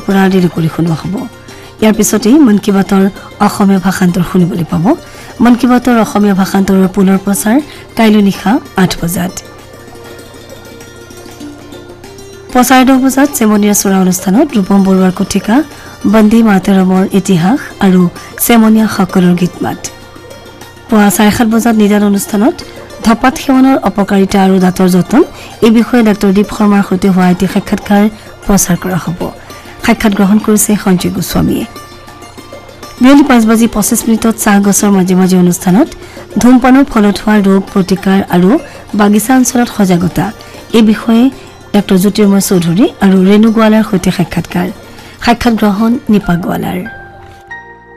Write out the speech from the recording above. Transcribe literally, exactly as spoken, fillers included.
পৰা দেৰি কৰি শুনোৱা হ'ব ইয়াৰ পিছতেই মন কি বাতৰ অসমীয়া ভাষান্তৰ শুনিবলৈ পাব মন কি বাতৰ অসমীয়া ভাষান্তৰৰ পুনৰ প্ৰচাৰ কাইলৈ নিশা আঠ বজাত পচাৰ দহ বজাত চেমনীয়া চৰা অনুষ্ঠানত ৰূপম বৰুৱাৰ কথিকা বন্দী মাতৰমৰ ইতিহাস আৰু চেমনীয়া সকলৰ গীত মাত পুৱা চাৰে সাত বজাত নিদান অনুষ্ঠানত ধপাত সেৱনৰ অপকাৰিতা আৰু দাঁতৰ যতন এই বিষয়ে ডাক্তৰ দীপ শৰ্মাৰ সৈতে হোৱা এটি সাক্ষাৎকাৰ প্ৰচাৰ কৰা হ'ব সাক্ষাৎ গ্ৰহণ কৰিছে সঞ্জয় গোস্বামীয়ে বিয়লি পাঁচ বাজি পঁচিছ মিনিটত চাহ গছৰ মাজে মাজে অনুষ্ঠানত ধূমপানৰ ফলত হোৱা ৰোগ প্ৰতিকাৰ আৰু বাগিচা অঞ্চলত সজাগতা এই বিষয়ে ডাক্তৰ জ্যোতিৰ্ময় চৌধুৰী আৰু ৰেণু গোৱালাৰ সৈতে সাক্ষাৎকাৰ সাক্ষাৎ গ্ৰহণ নিপা গোৱালাৰ